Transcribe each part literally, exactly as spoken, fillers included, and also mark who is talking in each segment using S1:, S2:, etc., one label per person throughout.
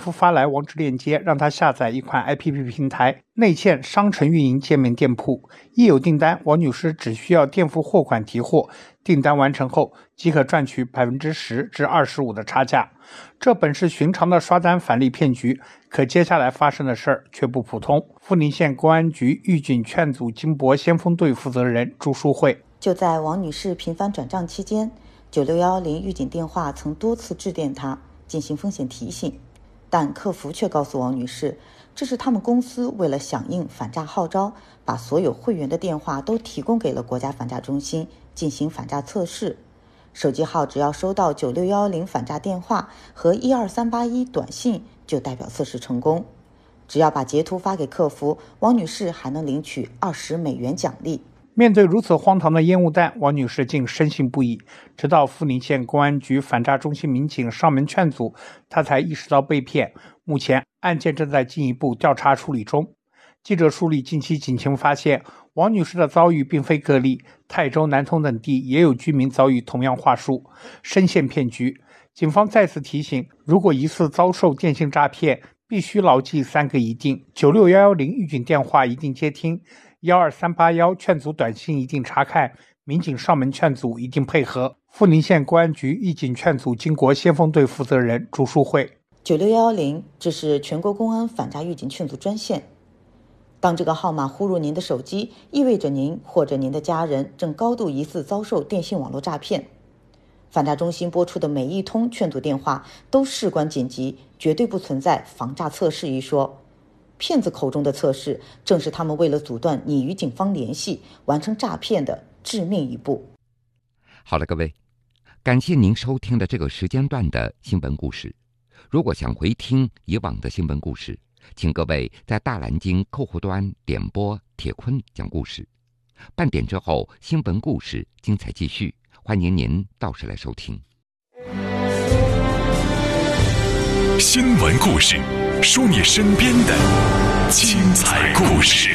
S1: 夫发来网址链接，让他下载一款 A P P 平台，内嵌商城运营界面店铺。一有订单，王女士只需要垫付货款提货，订单完成后即可赚取 百分之十 至 百分之二十五 的差价。这本是寻常的刷单返利骗局，可接下来发生的事儿却不普通。富宁县公安局预警劝阻金博先锋队负责人朱淑慧，
S2: 就在王女士频繁转账期间，九六一零预警电话曾多次致电她进行风险提醒，但客服却告诉王女士，这是他们公司为了响应反诈号召，把所有会员的电话都提供给了国家反诈中心进行反诈测试。手机号只要收到九六一零反诈电话和一二三八一短信，就代表测试成功。只要把截图发给客服，王女士还能领取二十美元奖励。
S1: 面对如此荒唐的烟雾弹，王女士竟深信不疑。直到富宁县公安局反诈中心民警上门劝阻，她才意识到被骗。目前案件正在进一步调查处理中。记者梳理近期警情发现，王女士的遭遇并非个例，泰州、南通等地也有居民遭遇同样话术，深陷骗局。警方再次提醒，如果疑似遭受电信诈骗，必须牢记三个一定：九六一零预警电话一定接听，一二三八一劝阻短信一定查看，民警上门劝阻一定配合。富宁县公安局预警劝阻金国先锋队负责人朱淑慧，
S2: 九六一零，这是全国公安反诈预警劝阻专线。当这个号码呼入您的手机，意味着您或者您的家人正高度疑似遭受电信网络诈骗。反诈中心拨出的每一通劝阻电话都事关紧急，绝对不存在防诈测试一说。骗子口中的测试，正是他们为了阻断你与警方联系、完成诈骗的致命一步。
S3: 好了，各位，感谢您收听的这个时间段的新闻故事。如果想回听以往的新闻故事，请各位在大蓝鲸客户端点播铁坤讲故事。半点之后，新闻故事精彩继续，欢迎您到时来收听。
S4: 新闻故事，说你身边的精彩故事。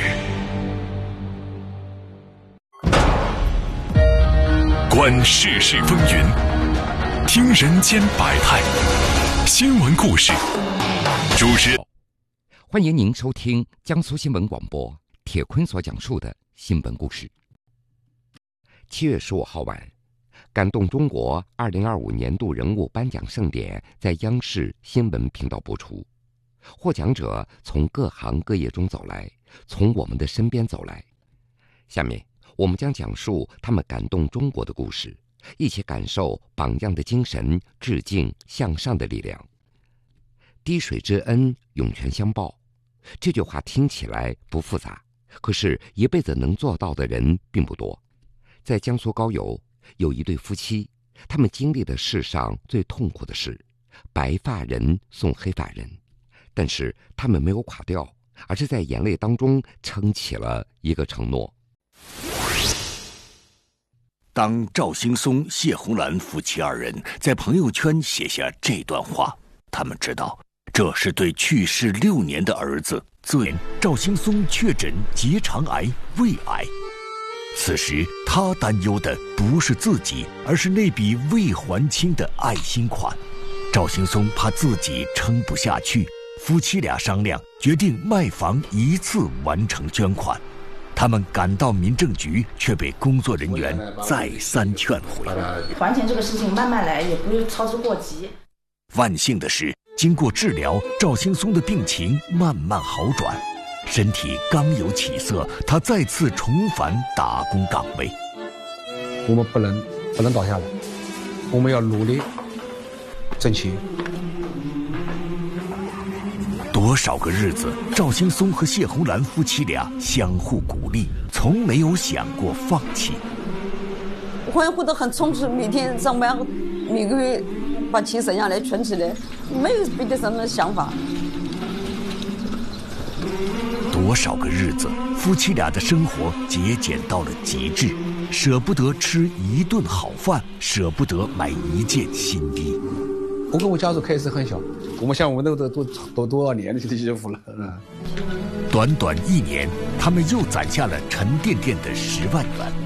S4: 观世事风云，听人间百态。新闻故事，主持。
S3: 欢迎您收听江苏新闻广播铁坤所讲述的新闻故事。七月十五号晚，感动中国二零二五年度人物颁奖盛典在央视新闻频道播出。获奖者从各行各业中走来，从我们的身边走来。下面我们将讲述他们感动中国的故事，一起感受榜样的精神，致敬向上的力量。滴水之恩，涌泉相报。这句话听起来不复杂，可是一辈子能做到的人并不多。在江苏高邮，有一对夫妻，他们经历了世上最痛苦的事，白发人送黑发人，但是他们没有垮掉，而是在眼泪当中撑起了一个承诺。
S5: 当赵兴松、谢红兰夫妻二人在朋友圈写下这段话，他们知道这是对去世六年的儿子最赵兴松确诊结肠癌、胃癌。此时他担忧的不是自己，而是那笔未还清的爱心款。赵兴松怕自己撑不下去，夫妻俩商量，决定卖房一次完成捐款。他们赶到民政局，却被工作人员再三劝回。
S6: 还钱这个事情慢慢来，也不是操之过急。
S5: 万幸的是，经过治疗，赵兴松的病情慢慢好转，身体刚有起色，他再次重返打工岗位。
S7: 我们不能不能倒下来，我们要努力争取。
S5: 多少个日子，赵兴松和谢红兰夫妻俩相互鼓励，从没有想过放弃。
S8: 我活得很充实，每天上班，每个月把钱省下来存起来，没有别的什么想法。
S5: 多少个日子，夫妻俩的生活节俭到了极致，舍不得吃一顿好饭，舍不得买一件新衣。
S7: 我跟我家族开始很小，我们像我们那个都都多少年的媳妇了。嗯，
S5: 短短一年，他们又攒下了沉甸甸的十万元。